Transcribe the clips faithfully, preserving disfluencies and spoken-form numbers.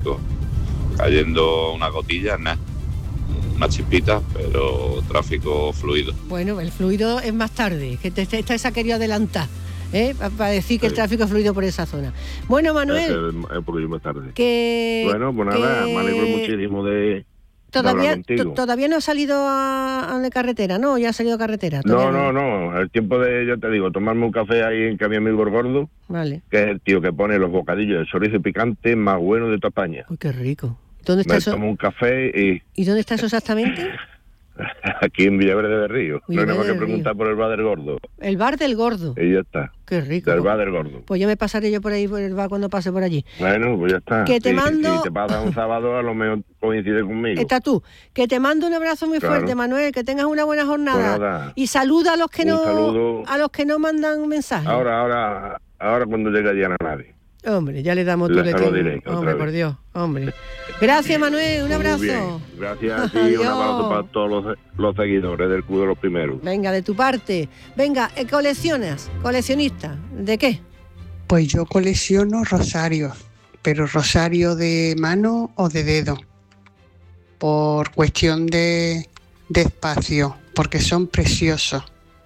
tráfico. Cayendo unas gotillas, nada. Unas chispitas, pero tráfico fluido. Bueno, el fluido es más tarde, que te, te, te se ha querido adelantar, ¿eh? Para decir que sí. El tráfico es fluido por esa zona. Bueno, Manuel. Es un poquito más tarde. Que, bueno, pues nada, que... me alegro muchísimo de. Todavía, t- todavía no ha salido a, a la carretera, ¿no? ¿Ya ha salido a carretera? No, no, no, no. El tiempo de, yo te digo, tomarme un café ahí en que mi amigo el Gordo, vale. Que es el tío que pone los bocadillos de chorizo picante más buenos de toda España. Uy, qué rico. ¿Dónde está me eso? tomo un café y... ¿Y dónde está eso exactamente? Aquí en Villaverde del Río. Villaverde no hay nada más que Río. Preguntar por el bar del Gordo. El bar del Gordo. Y ya está. Qué rico. Del bar del Gordo. Pues ya me pasaré yo por ahí por el bar cuando pase por allí. Bueno, pues ya está. Que te sí, mando... Si te pasas un sábado, a lo mejor coincide conmigo. Está tú. Que te mando un abrazo muy claro. fuerte, Manuel. Que tengas una buena jornada. Pues nada. Y saluda a los que un no saludo. a los que no mandan mensajes. Ahora, ahora, ahora cuando llegue allá a nadie. Hombre, ya le damos tu letra. Hombre, por Dios, hombre. Gracias, Manuel, un abrazo. Muy bien. Gracias, sí, un abrazo para todos los, los seguidores del Club de los Primeros. Venga, de tu parte. Venga, eh, coleccionas, coleccionista. ¿De qué? Pues yo colecciono rosarios, pero rosario de mano o de dedo, por cuestión de, de espacio, porque son preciosos.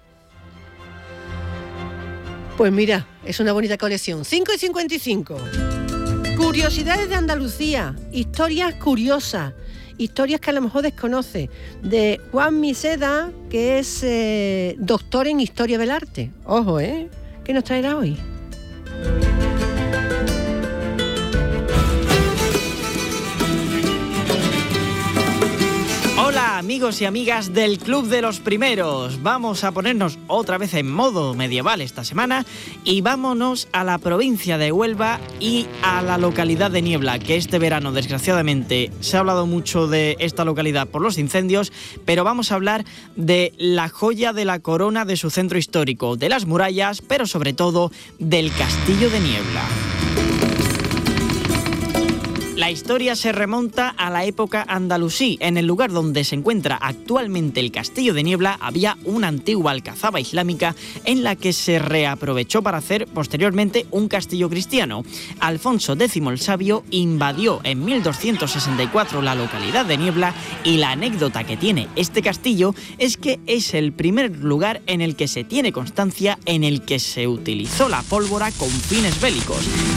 Pues mira, es una bonita colección. cinco y cincuenta y cinco. Curiosidades de Andalucía, historias curiosas, historias que a lo mejor desconoce, de Juan Miseda, que es eh, doctor en Historia del Arte. Ojo, ¿eh? ¿Qué nos traerá hoy? Hola amigos y amigas del Club de los Primeros, vamos a ponernos otra vez en modo medieval esta semana y vámonos a la provincia de Huelva y a la localidad de Niebla, que este verano desgraciadamente se ha hablado mucho de esta localidad por los incendios, pero vamos a hablar de la joya de la corona de su centro histórico, de las murallas, pero sobre todo del Castillo de Niebla. La historia se remonta a la época andalusí. En el lugar donde se encuentra actualmente el Castillo de Niebla había una antigua alcazaba islámica en la que se reaprovechó para hacer posteriormente un castillo cristiano. Alfonso X el Sabio invadió en mil doscientos sesenta y cuatro la localidad de Niebla y la anécdota que tiene este castillo es que es el primer lugar en el que se tiene constancia en el que se utilizó la pólvora con fines bélicos.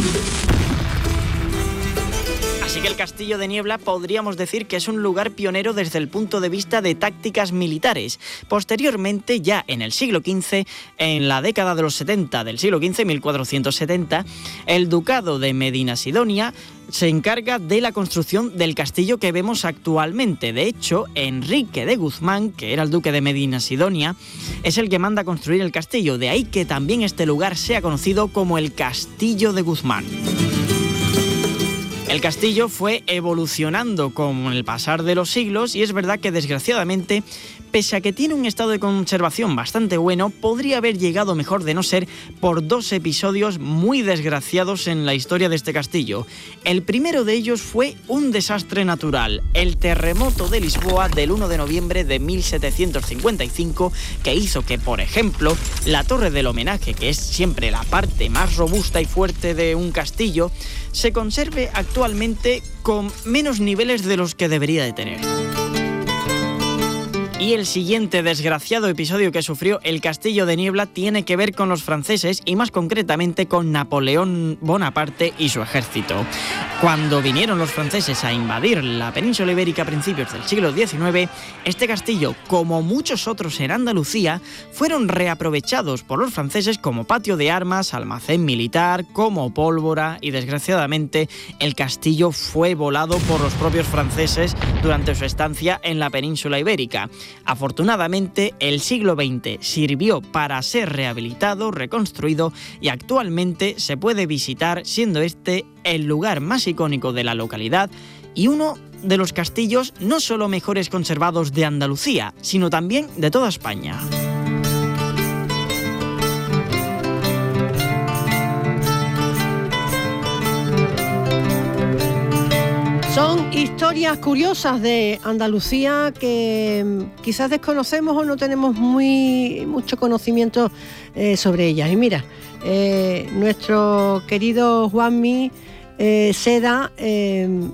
Así que el Castillo de Niebla podríamos decir que es un lugar pionero desde el punto de vista de tácticas militares. Posteriormente, ya en el siglo quince, en la década de los setenta del siglo quince, mil cuatrocientos setenta, el ducado de Medina-Sidonia se encarga de la construcción del castillo que vemos actualmente. De hecho, Enrique de Guzmán, que era el duque de Medina-Sidonia, es el que manda construir el castillo. De ahí que también este lugar sea conocido como el Castillo de Guzmán. El castillo fue evolucionando con el pasar de los siglos y es verdad que desgraciadamente, pese a que tiene un estado de conservación bastante bueno, podría haber llegado mejor de no ser por dos episodios muy desgraciados en la historia de este castillo. El primero de ellos fue un desastre natural, el terremoto de Lisboa del uno de noviembre de mil setecientos cincuenta y cinco, que hizo que, por ejemplo, la torre del homenaje, que es siempre la parte más robusta y fuerte de un castillo, se conserve actualmente con menos niveles de los que debería de tener. Y el siguiente desgraciado episodio que sufrió el Castillo de Niebla tiene que ver con los franceses y más concretamente con Napoleón Bonaparte y su ejército. Cuando vinieron los franceses a invadir la península ibérica a principios del siglo diecinueve, este castillo, como muchos otros en Andalucía, fueron reaprovechados por los franceses como patio de armas, almacén militar, como pólvora y desgraciadamente el castillo fue volado por los propios franceses durante su estancia en la península ibérica. Afortunadamente, el siglo veinte sirvió para ser rehabilitado, reconstruido y actualmente se puede visitar, siendo este el lugar más icónico de la localidad y uno de los castillos no solo mejores conservados de Andalucía, sino también de toda España. Son historias curiosas de Andalucía que quizás desconocemos o no tenemos muy mucho conocimiento eh, sobre ellas. Y mira, eh, nuestro querido Juanmi eh, Seda eh,